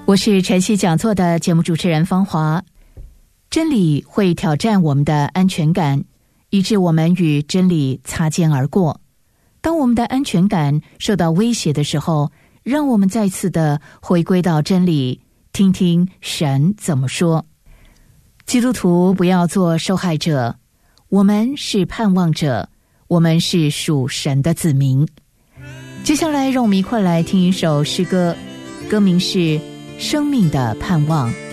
我是晨曦讲座的节目主持人方华。真理会挑战我们的安全感，以致我们与真理擦肩而过。当我们的安全感受到威胁的时候，让我们再次的回归到真理，听听神怎么说。基督徒不要做受害者，我们是盼望者，我们是属神的子民。接下来让我们一块来听一首诗歌，歌名是《生命的盼望》。